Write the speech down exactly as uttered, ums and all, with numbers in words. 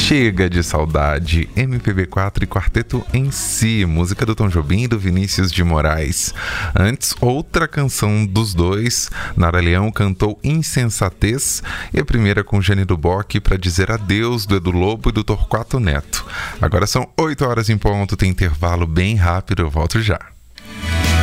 Chega de Saudade, M P B quatro e Quarteto em Si, música do Tom Jobim e do Vinícius de Moraes. Antes, outra canção dos dois, Nara Leão cantou Insensatez, e a primeira com Jane do Bock para dizer adeus, do Edu Lobo e do Torquato Neto. Agora são oito horas em ponto, tem intervalo bem rápido, eu volto já.